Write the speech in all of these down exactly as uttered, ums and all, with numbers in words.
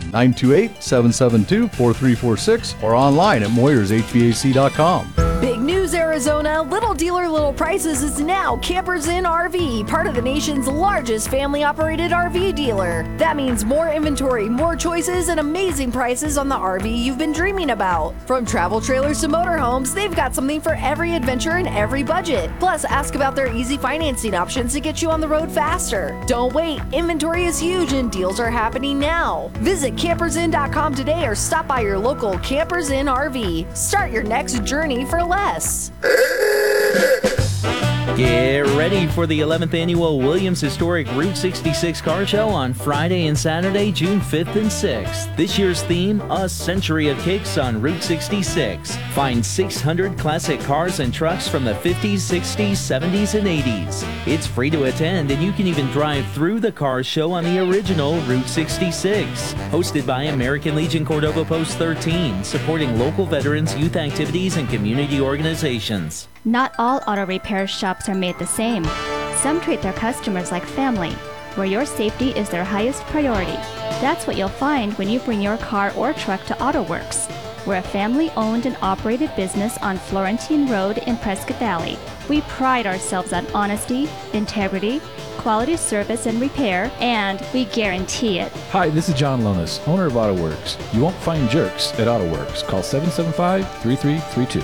nine two eight, seven seven two, four three four six or online at moyers h v a c dot com. Big news, Arizona. Little Dealer, Little Prices is now Campers Inn R V, part of the nation's largest family-operated R V dealer. That means more inventory, more choices, and amazing prices on the R V you've been dreaming about. From travel trailers to motorhomes, they've got something for every adventure and every budget. Plus, ask about their easy financing options to get you on the road faster. Don't wait. Inventory is huge and deals are happening now. Visit campers inn dot com today or stop by your local Campers Inn R V. Start your next journey for less. Get ready for the eleventh Annual Williams Historic Route sixty-six Car Show on Friday and Saturday, June fifth and sixth. This year's theme, A Century of Kicks on Route sixty-six. Find six hundred classic cars and trucks from the fifties, sixties, seventies, and eighties. It's free to attend, and you can even drive through the car show on the original Route sixty-six. Hosted by American Legion Cordova Post thirteen, supporting local veterans, youth activities, and community organizations. Not all auto repair shops are made the same. Some treat their customers like family, where your safety is their highest priority. That's what you'll find when you bring your car or truck to AutoWorks. We're a family-owned and operated business on Florentine Road in Prescott Valley. We pride ourselves on honesty, integrity, quality service and repair, and we guarantee it. Hi, this is John Lonis, owner of AutoWorks. You won't find jerks at AutoWorks. Call seven seven five, three three three two.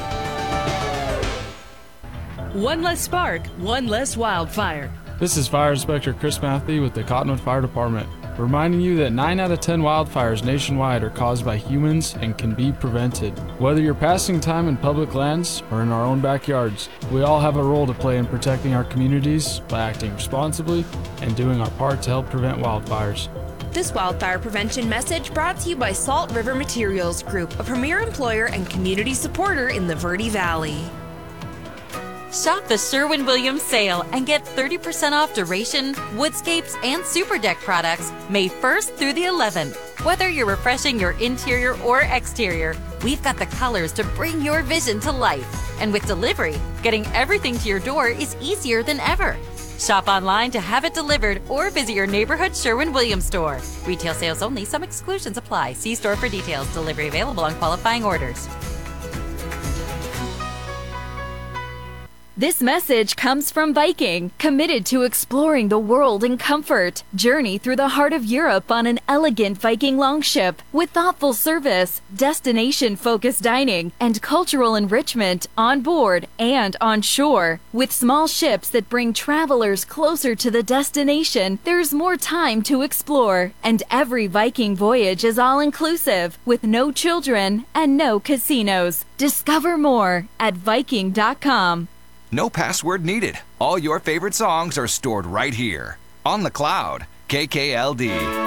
One less spark, one less wildfire. This is Fire Inspector Chris Matthew with the Cottonwood Fire Department, reminding you that nine out of ten wildfires nationwide are caused by humans and can be prevented. Whether you're passing time in public lands or in our own backyards, we all have a role to play in protecting our communities by acting responsibly and doing our part to help prevent wildfires. This wildfire prevention message brought to you by Salt River Materials Group, a premier employer and community supporter in the Verde Valley. Shop the Sherwin-Williams sale and get thirty percent off Duration, Woodscapes, and Super Deck products May first through the eleventh. Whether you're refreshing your interior or exterior, we've got the colors to bring your vision to life. And with delivery, getting everything to your door is easier than ever. Shop online to have it delivered or visit your neighborhood Sherwin-Williams store. Retail sales only. Some exclusions apply. See store for details. Delivery available on qualifying orders. This message comes from Viking, committed to exploring the world in comfort. Journey through the heart of Europe on an elegant Viking longship with thoughtful service, destination-focused dining, and cultural enrichment on board and on shore. With small ships that bring travelers closer to the destination, there's more time to explore. And every Viking voyage is all-inclusive, with no children and no casinos. Discover more at viking dot com. No password needed. All your favorite songs are stored right here. On the cloud. K K L D.